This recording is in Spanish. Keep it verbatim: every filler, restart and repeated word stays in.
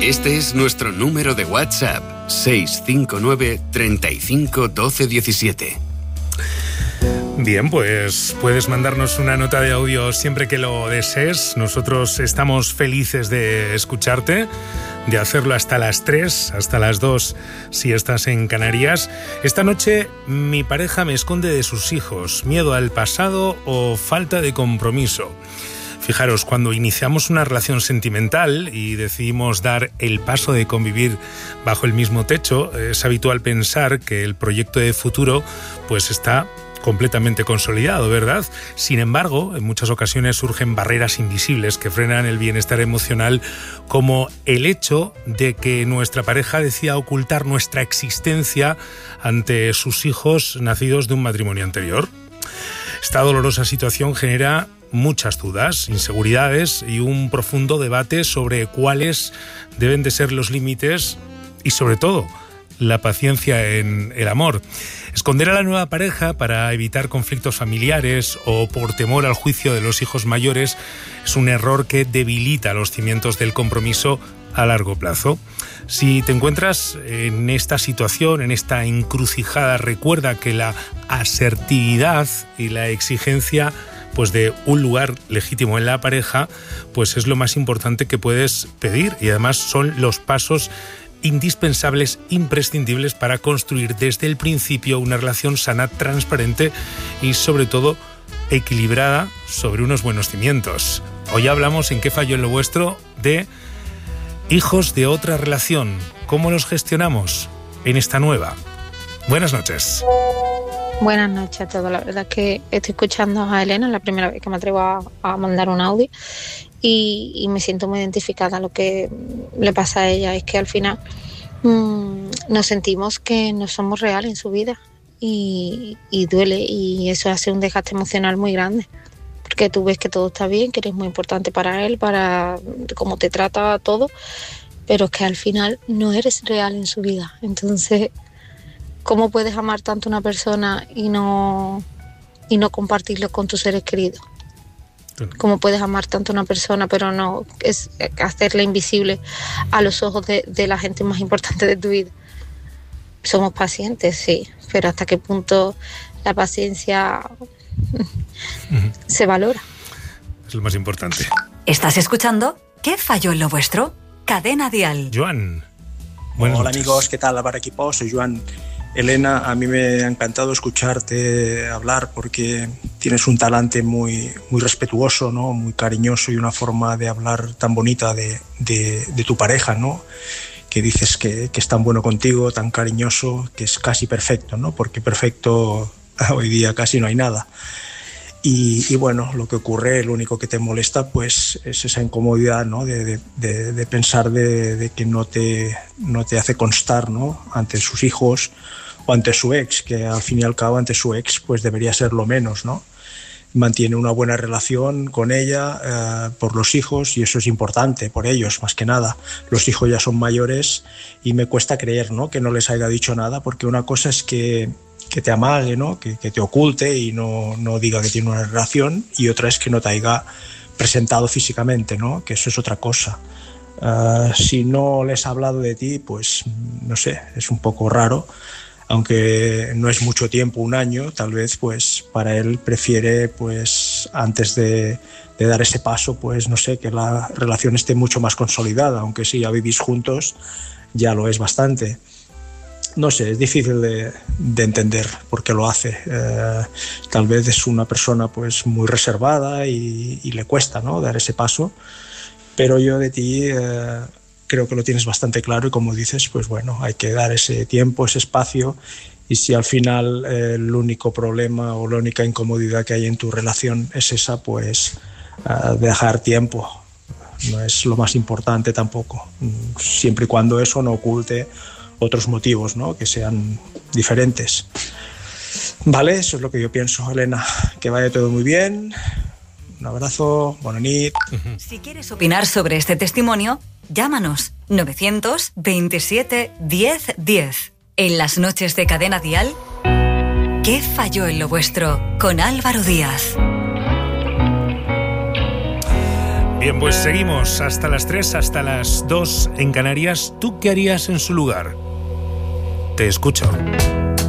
Este es nuestro número de WhatsApp, seis cinco nueve, treinta y cinco, doce diecisiete. Bien, pues puedes mandarnos una nota de audio siempre que lo desees. Nosotros estamos felices de escucharte, de hacerlo hasta las tres, hasta las dos si estás en Canarias. Esta noche mi pareja me esconde de sus hijos, miedo al pasado o falta de compromiso. Fijaros, cuando iniciamos una relación sentimental y decidimos dar el paso de convivir bajo el mismo techo, es habitual pensar que el proyecto de futuro pues está completamente consolidado, ¿verdad? Sin embargo, en muchas ocasiones surgen barreras invisibles que frenan el bienestar emocional, como el hecho de que nuestra pareja decida ocultar nuestra existencia ante sus hijos nacidos de un matrimonio anterior. Esta dolorosa situación genera muchas dudas, inseguridades y un profundo debate sobre cuáles deben de ser los límites y, sobre todo, la paciencia en el amor. Esconder a la nueva pareja para evitar conflictos familiares o por temor al juicio de los hijos mayores es un error que debilita los cimientos del compromiso a largo plazo. Si te encuentras en esta situación, en esta encrucijada, recuerda que la asertividad y la exigencia pues de un lugar legítimo en la pareja pues es lo más importante que puedes pedir, y además son los pasos indispensables, imprescindibles para construir desde el principio una relación sana, transparente y sobre todo equilibrada sobre unos buenos cimientos. Hoy hablamos en ¿Qué falló en lo vuestro? De hijos de otra relación. ¿Cómo los gestionamos en esta nueva? Buenas noches. Buenas noches a todos. La verdad es que estoy escuchando a Elena, es la primera vez que me atrevo a, a mandar un audio y, y me siento muy identificada. Lo que le pasa a ella es que al final mmm, nos sentimos que no somos reales en su vida y, y duele, y eso hace un desgaste emocional muy grande, porque tú ves que todo está bien, que eres muy importante para él, para cómo te trata todo, pero es que al final no eres real en su vida. Entonces, ¿cómo puedes amar tanto a una persona y no, y no compartirlo con tus seres queridos? ¿Cómo puedes amar tanto a una persona pero no es hacerla invisible a los ojos de, de la gente más importante de tu vida? Somos pacientes, sí, pero ¿hasta qué punto la paciencia uh-huh. se valora? Es lo más importante. ¿Estás escuchando? ¿Qué falló en lo vuestro? Cadena Dial. Joan. Hola noches. Amigos, ¿qué tal? Para equipo, soy Joan. Elena, a mí me ha encantado escucharte hablar porque tienes un talante muy, muy respetuoso, ¿no? Muy cariñoso, y una forma de hablar tan bonita de, de, de tu pareja, ¿no? Que dices que, que es tan bueno contigo, tan cariñoso, que es casi perfecto, ¿no? Porque perfecto hoy día casi no hay nada. Y, y bueno, lo que ocurre, lo único que te molesta pues es esa incomodidad, ¿no? de, de, de, de pensar de, de que no te, no te hace constar, ¿no? Ante sus hijos o ante su ex, que al fin y al cabo ante su ex pues debería ser lo menos, ¿no? Mantiene una buena relación con ella eh, por los hijos, y eso es importante por ellos más que nada. Los hijos ya son mayores y me cuesta creer, ¿no? Que no les haya dicho nada, porque una cosa es que que te amague, ¿no? que, que te oculte y no, no diga que tiene una relación, y otra es que no te haya presentado físicamente, ¿no? Que eso es otra cosa. Uh, si no les ha hablado de ti, pues no sé, es un poco raro, aunque no es mucho tiempo, un año, tal vez pues para él prefiere pues antes de, de dar ese paso, pues no sé, que la relación esté mucho más consolidada, aunque si ya vivís juntos ya lo es bastante. No sé, es difícil de, de entender por qué lo hace. Eh, tal vez es una persona pues muy reservada y, y le cuesta, ¿no? Dar ese paso, pero yo de ti eh, creo que lo tienes bastante claro, y como dices, pues bueno, hay que dar ese tiempo, ese espacio, y si al final eh, el único problema o la única incomodidad que hay en tu relación es esa, pues eh, dejar tiempo. No es lo más importante tampoco, siempre y cuando eso no oculte otros motivos, ¿no? Que sean diferentes. Vale, eso es lo que yo pienso, Elena. Que vaya todo muy bien. Un abrazo, buena nit. Si quieres opinar sobre este testimonio, llámanos novecientos veintisiete diez diez. En las noches de Cadena Dial, ¿qué falló en lo vuestro? Con Álvaro Díaz. Bien, pues seguimos hasta las tres, hasta las dos en Canarias. ¿Tú qué harías en su lugar? Te escucho.